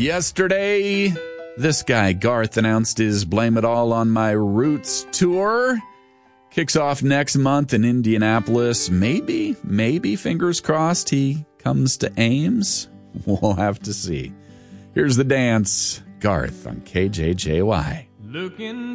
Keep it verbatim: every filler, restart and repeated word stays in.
Yesterday, this guy, Garth, announced his Blame It All on My Roots tour. Kicks off next month in Indianapolis. Maybe, maybe, fingers crossed, he comes to Ames. We'll have to see. Here's the dance. Garth on K J J Y. Looking